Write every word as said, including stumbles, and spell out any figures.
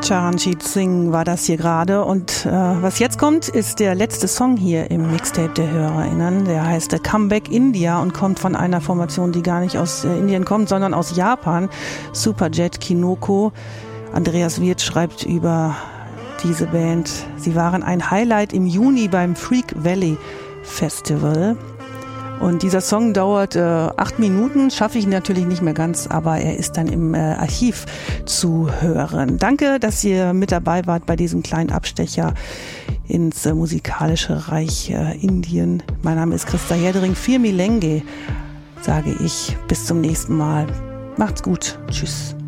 Charanjit Singh war das hier gerade und äh, was jetzt kommt, ist der letzte Song hier im Mixtape der HörerInnen. Der heißt äh, Comeback India und kommt von einer Formation, die gar nicht aus äh, Indien kommt, sondern aus Japan. Superjet Kinoko. Andreas Wirth schreibt über diese Band. Sie waren ein Highlight im Juni beim Freak Valley Festival. Und dieser Song dauert äh, acht Minuten, schaffe ich natürlich nicht mehr ganz, aber er ist dann im äh, Archiv zu hören. Danke, dass ihr mit dabei wart bei diesem kleinen Abstecher ins äh, musikalische Reich äh, Indien. Mein Name ist Christa Herdering. Für Milenge sage ich bis zum nächsten Mal. Macht's gut. Tschüss.